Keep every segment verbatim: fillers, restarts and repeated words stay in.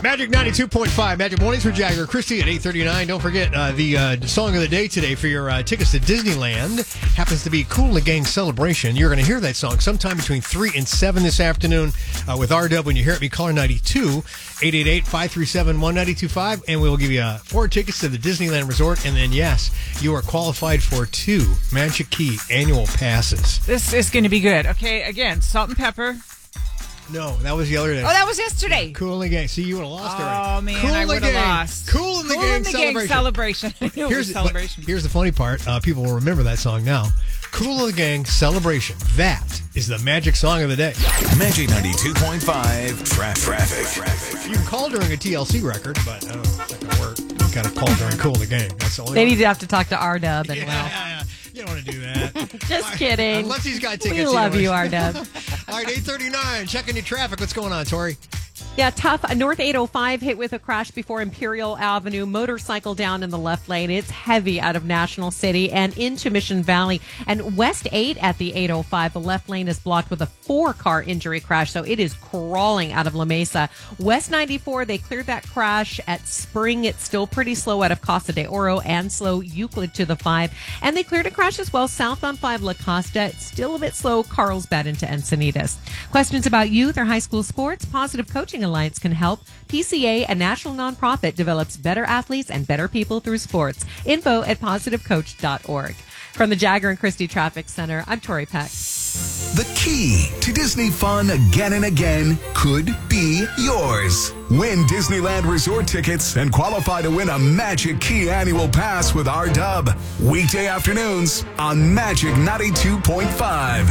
Magic ninety-two point five, Magic Mornings for Jagger Christie at eight thirty-nine. Don't forget, uh, the uh, song of the day today for your uh, tickets to Disneyland happens to be Kool and the Gang Celebration. You're going to hear that song sometime between three and seven this afternoon uh, with R-Dub. When you hear it, be caller ninety-two, eight eight eight, five three seven, one nine two five, and we will give you uh, four tickets to the Disneyland Resort. And then, yes, you are qualified for two Magic Key annual passes. This is going to be good. Okay, again, salt and pepper. No, that was the other day. Oh, that was yesterday. Kool and the Gang. See, you would have lost oh, already. Oh, man, Kool I would have Gang. lost. Kool and the Kool Gang and the Celebration. Gang Celebration. Here's, celebration. Here's the funny part. Uh, people will remember that song now. Kool and the Gang Celebration. That is the Magic song of the day. Magic ninety-two point five Traffic. Traffic. You can call during a T L C record, but I don't know if that's going to work. You got to call during Kool and the Gang. That's the only They one. need to have to talk to R-Dub. And yeah, well. yeah, yeah. You don't want to do that. Just kidding. Unless he's got tickets. We love anyways. you, R-Dub. All right, eight thirty-nine. Checking your traffic. What's going on, Tori? Yeah, tough. North eight oh five hit with a crash before Imperial Avenue. Motorcycle down in the left lane. It's heavy out of National City and into Mission Valley. And West eight at the eight oh five. The left lane is blocked with a four-car injury crash, so it is crawling out of La Mesa. West ninety-four, they cleared that crash at Spring. It's still pretty slow out of Costa de Oro and slow Euclid to the five. And they cleared a crash as well south on five La Costa. It's still a bit slow Carlsbad into Encinitas. Questions about youth or high school sports? Positive Coaching Alliance can help. P C A, a national nonprofit, develops better athletes and better people through sports. Info at positive coach dot org. From the Jagger and Christie Traffic Center, I'm Tori Peck. The key to Disney fun again and again could be yours. Win Disneyland Resort tickets and qualify to win a Magic Key annual pass with R-Dub. Weekday afternoons on Magic ninety-two point five.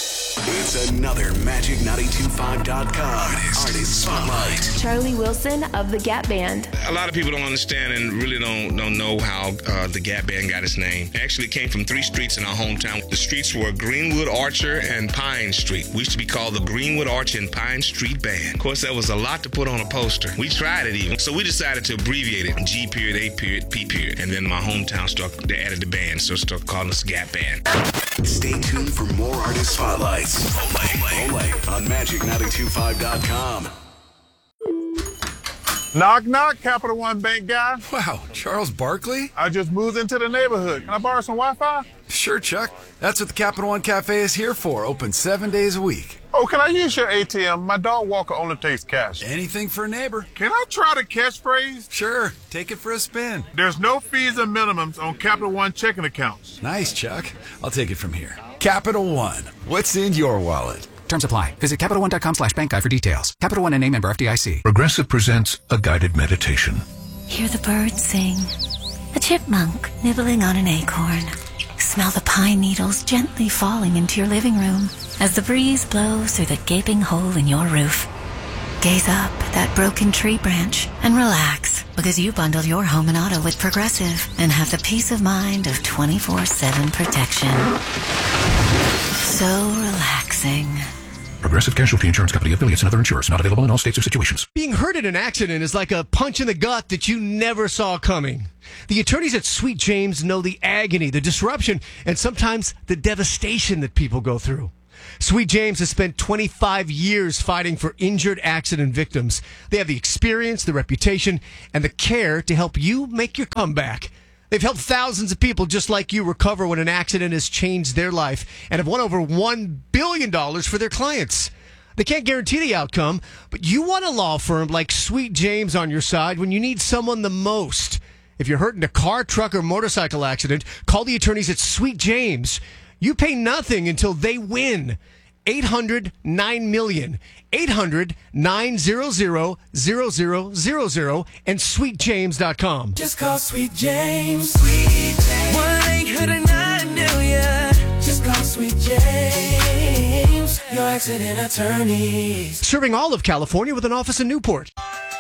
It's another Magic nine two five dot com Artist, Artist Spotlight. Charlie Wilson of the Gap Band. A lot of people don't understand and really don't don't know how uh, the Gap Band got its name. It actually came from three streets in our hometown. The streets were Greenwood, Archer, and Pine Street. We used to be called the Greenwood, Archer, and Pine Street Band. Of course, that was a lot to put on a poster. We tried it even. So we decided to abbreviate it. G period, A period, P period. And then my hometown started, they added the band, so it started calling us Gap Band. Stay tuned for more Artist Spotlights. Only, only on Magic nine two five dot com. Knock, knock, Capital One Bank guy. Wow, Charles Barkley? I just moved into the neighborhood. Can I borrow some Wi-Fi? Sure, Chuck. That's what the Capital One Cafe is here for. Open seven days a week. Oh, can I use your A T M? My dog Walker only takes cash. Anything for a neighbor. Can I try the catchphrase? Sure, take it for a spin. There's no fees and minimums on Capital One checking accounts. Nice, Chuck. I'll take it from here. Capital One. What's in your wallet? Terms apply. Visit Capital One dot com slash bank guide for details. Capital One and A member F D I C. Progressive presents a guided meditation. Hear the birds sing. A chipmunk nibbling on an acorn. Smell the pine needles gently falling into your living room as the breeze blows through the gaping hole in your roof. Gaze up at that broken tree branch and relax because you bundled your home and auto with Progressive and have the peace of mind of twenty-four seven protection. So relaxing. Progressive Casualty Insurance Company, affiliates, and other insurers. Not available in all states or situations. Being hurt in an accident is like a punch in the gut that you never saw coming. The attorneys at Sweet James know the agony, the disruption, and sometimes the devastation that people go through. Sweet James has spent twenty-five years fighting for injured accident victims. They have the experience, the reputation, and the care to help you make your comeback. They've helped thousands of people just like you recover when an accident has changed their life and have won over one billion dollars for their clients. They can't guarantee the outcome, but you want a law firm like Sweet James on your side when you need someone the most. If you're hurt in a car, truck, or motorcycle accident, call the attorneys at Sweet James. You pay nothing until they win. eight hundred nine million. eight hundred nine hundred hundred and sweet james dot com. Just call Sweet James. Sweet James. one eight hundred nine million. Just call Sweet James. Your accident attorneys. Serving all of California with an office in Newport.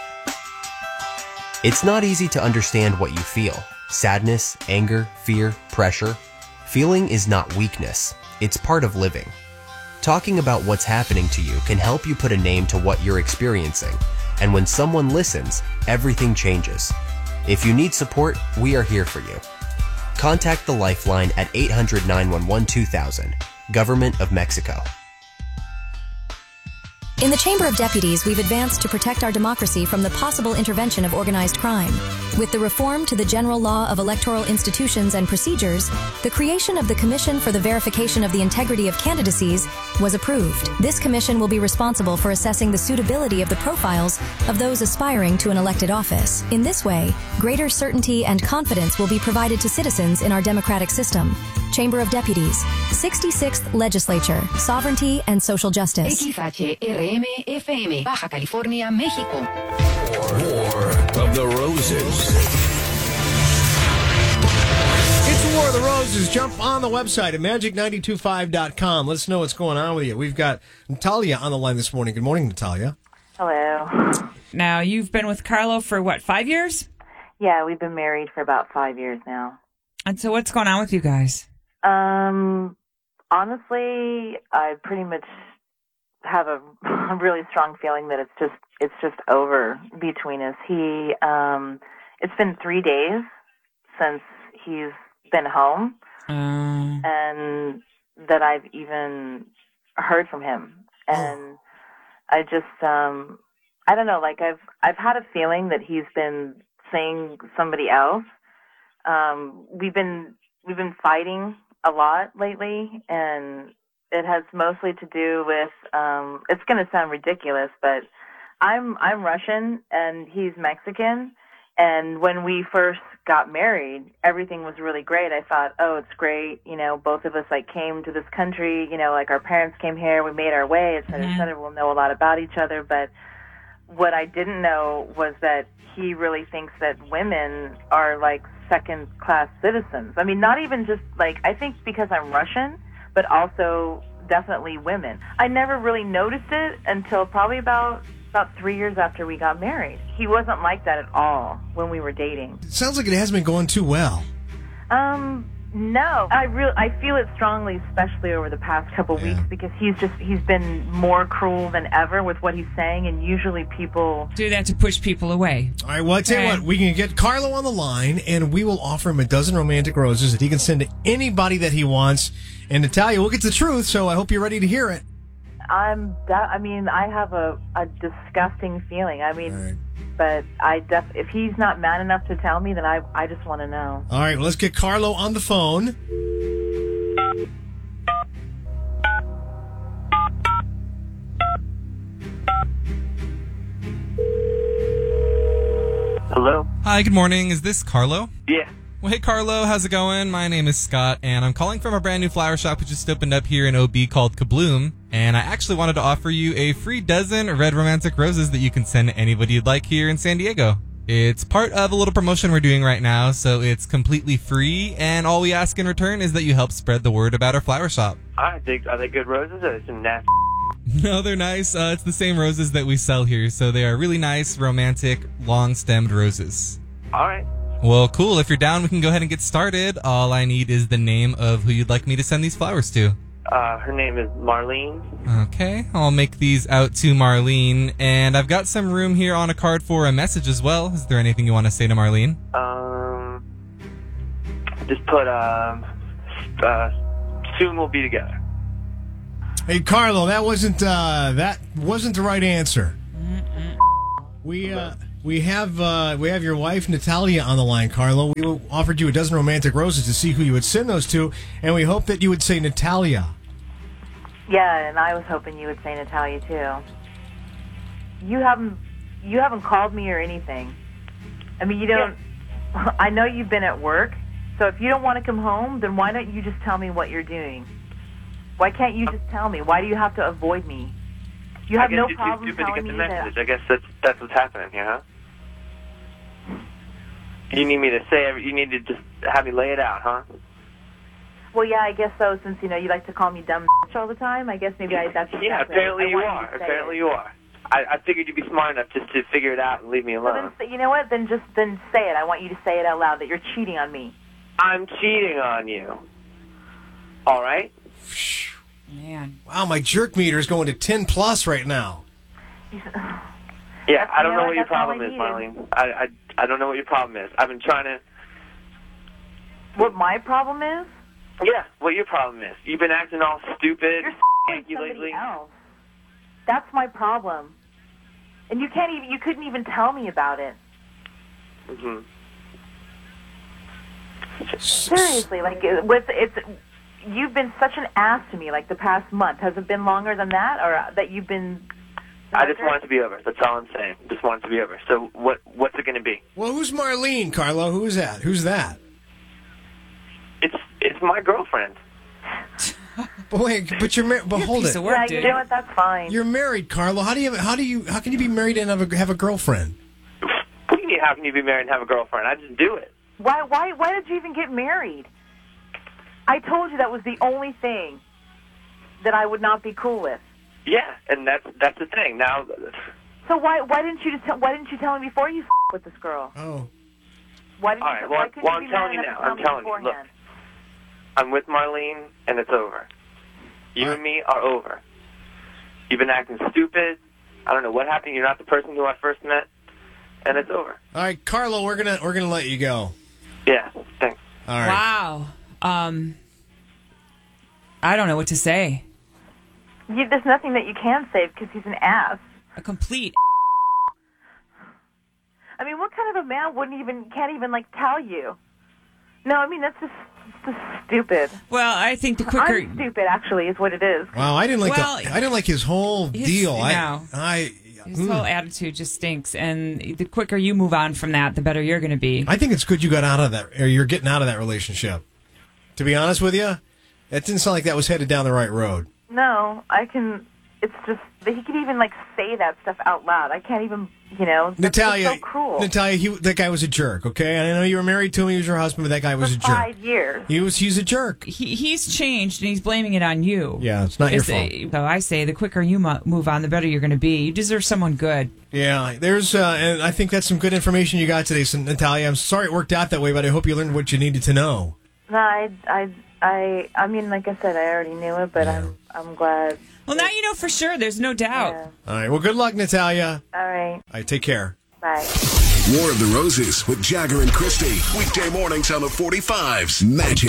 It's not easy to understand what you feel. Sadness, anger, fear, pressure. Feeling is not weakness. It's part of living. Talking about what's happening to you can help you put a name to what you're experiencing. And when someone listens, everything changes. If you need support, we are here for you. Contact the Lifeline at eight hundred nine one one two thousand. Government of Mexico. In the Chamber of Deputies, we've advanced to protect our democracy from the possible intervention of organized crime. With the reform to the General Law of Electoral Institutions and Procedures, the creation of the Commission for the Verification of the Integrity of Candidacies was approved. This commission will be responsible for assessing the suitability of the profiles of those aspiring to an elected office. In this way, greater certainty and confidence will be provided to citizens in our democratic system. Chamber of Deputies, sixty-sixth Legislature, Sovereignty and Social Justice. Equifache R M F M, Baja California, México. War of the Roses. It's War of the Roses. Jump on the website at magic nine two five dot com. Let us know what's going on with you. We've got Natalia on the line this morning. Good morning, Natalia. Hello. Now, you've been with Carlo for, what, five years? Yeah, we've been married for about five years now. And so what's going on with you guys? Um, honestly, I pretty much have a, a really strong feeling that it's just it's just over between us. He, um, it's been three days since he's been home, um. and that I've even heard from him. And I just, um, I don't know, like I've I've had a feeling that he's been seeing somebody else. Um, we've been we've been fighting a lot lately, and it has mostly to do with. Um, it's going to sound ridiculous, but I'm I'm Russian and he's Mexican. And when we first got married, everything was really great. I thought, oh, it's great. You know, both of us like came to this country. You know, like our parents came here, we made our way, et cetera, et cetera. We'll know a lot about each other. But what I didn't know was that he really thinks that women are like second-class citizens. I mean, not even just like, I think because I'm Russian, but also definitely women. I never really noticed it until probably about about three years after we got married. He wasn't like that at all when we were dating. It sounds like it hasn't been going too well. Um, no. I really, I feel it strongly, especially over the past couple Yeah. weeks, because he's just, he's been more cruel than ever with what he's saying, and usually people... Do that to push people away. All right, well, I tell you what, we can get Carlo on the line, and we will offer him a dozen romantic roses that he can send to anybody that he wants. And Natalia, we'll get to the truth, so I hope you're ready to hear it. I'm, de- I mean, I have a, a disgusting feeling. I mean, right. but I def- if he's not man enough to tell me, then I, I just want to know. All right, well, let's get Carlo on the phone. Hello? Hi, good morning. Is this Carlo? Yeah. Well, hey, Carlo. How's it going? My name is Scott, and I'm calling from a brand new flower shop which just opened up here in O B called Kabloom. And I actually wanted to offer you a free dozen red romantic roses that you can send to anybody you'd like here in San Diego. It's part of a little promotion we're doing right now, so it's completely free, and all we ask in return is that you help spread the word about our flower shop. I think, are they good roses or some nasty? No, they're nice. Uh, it's the same roses that we sell here, so they are really nice, romantic, long-stemmed roses. All right. Well, cool. If you're down, we can go ahead and get started. All I need is the name of who you'd like me to send these flowers to. Uh, her name is Marlene. Okay, I'll make these out to Marlene, and I've got some room here on a card for a message as well. Is there anything you want to say to Marlene? Um, just put, um, uh, soon we'll be together. Hey, Carlo, that wasn't uh, that wasn't the right answer. We uh, we have uh, we have your wife Natalia on the line, Carlo. We offered you a dozen romantic roses to see who you would send those to, and we hope that you would say Natalia. Yeah, and I was hoping you would say Natalia too. You haven't you haven't called me or anything. I mean, you don't. I know you've been at work, so if you don't want to come home, then why don't you just tell me what you're doing? Why can't you just tell me? Why do you have to avoid me? You have I guess no you're problem too stupid to telling get me the that. message. I guess that's that's what's happening here, huh? You need me to say every, you need to just have me lay it out, huh? Well, yeah, I guess so. Since you know you like to call me dumb bitch all the time, I guess maybe I that's Yeah, exactly apparently I you want are. to say Apparently it. you are. I, I figured you'd be smart enough just to figure it out and leave me So alone. then, you know what? Then just then say it. I want you to say it out loud that you're cheating on me. I'm cheating on you. All right? Man. Wow, my jerk meter is going to ten plus right now. Yeah, I don't you know know what your that's all problem I is, need. Marlene. I, I I don't know what your problem is. I've been trying to. What my problem is? Yeah, what your problem is. You've been acting all stupid, You're hanky somebody lately. else. That's my problem. And you can't even, you couldn't even tell me about it. Mm-hmm. Seriously, like, it- with, it's, you've been such an ass to me, like, the past month. Has it been longer than that, or uh, that you've been... I just want it to be over. That's all I'm saying. Just want it to be over. So what? What's it going to be? Well, who's Marlene, Carlo? Who's that? Who's that? It's it's my girlfriend. But wait, but you're married. But hold piece it. of work, Yeah, dude. you know what? That's fine. You're married, Carlo. How do you? How do you? How can you be married and have a have a girlfriend? What do you mean? How can you be married and have a girlfriend? I just do it. Why, why, why did you even get married? I told you that was the only thing that I would not be cool with. Yeah, and that's that's the thing. Now, So why, why didn't you just, tell, why didn't you tell me before you f- with this girl? Oh. Why didn't all you? right. Why Well, couldn't well you I'm be telling man you enough now. to tell I'm me telling you. Look, beforehand? I'm with Marlene, and it's over. You and me are over. You've been acting stupid. I don't know what happened. You're not the person who I first met, and it's over. All right, Carlo. We're gonna we're gonna let you go. Yeah. Thanks. All right. Wow. Um, I don't know what to say. You, there's nothing that you can say because he's an ass. A complete. I mean, what kind of a man wouldn't even can't even like tell you? No, I mean that's just, just stupid. Well, I think the quicker. I'm stupid, actually, is what it is. Wow, I didn't like Well, the, I didn't like his whole his- deal. no. I I His mm. whole attitude just stinks, and the quicker you move on from that, the better you're going to be. I think it's good you got out of that, or you're getting out of that relationship. To be honest with you, it didn't sound like that was headed down the right road. No, I can. It's just that he could even like say that stuff out loud. I can't even, you know. That's Natalia, just so cruel. Natalia, he, that guy was a jerk. Okay, I know you were married to him; he was your husband, but that guy was For a jerk. five years. He was. He's a jerk. He, he's changed, and he's blaming it on you. Yeah, it's not your It's a- fault. So I say, the quicker you mo- move on, the better you're going to be. You deserve someone good. Yeah, there's, uh, and I think that's some good information you got today, so, Natalia. I'm sorry it worked out that way, but I hope you learned what you needed to know. No, I, I, I, I mean, like I said, I already knew it, but I'm, I'm glad. Well, now you know for sure. There's no doubt. Yeah. All right. Well, good luck, Natalia. All right. All right. Take care. Bye. War of the Roses with Jagger and Christie. Weekday mornings on the forty-fives. Magic.